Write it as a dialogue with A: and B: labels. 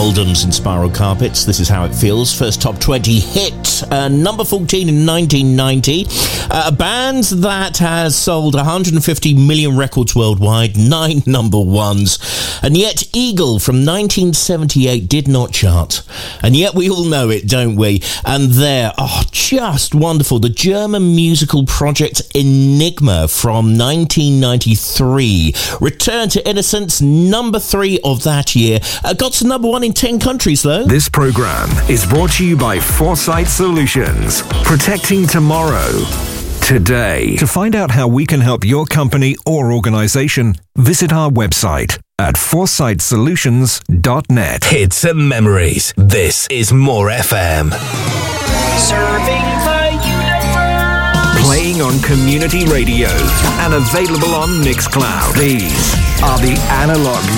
A: Oldham's in Spiral Carpets. This is How It Feels. First top 20 hit. Number 14 in 1990. A band that has sold 150 million records worldwide. 9 number ones. And yet Eagle from 1978 did not chart. And yet we all know it, don't we? And there, just wonderful. The German musical project Enigma from 1993. Return to Innocence, number 3 of that year. Got to number 1 in 10 countries, though.
B: This program is brought to you by Foresight Solutions. Protecting tomorrow, today. To find out how we can help your company or organization, visit our website at foresightsolutions.net.
C: Hits and memories. This is More FM.
D: Serving the universe.
B: Playing on community radio and available on Mixcloud. These are the Analog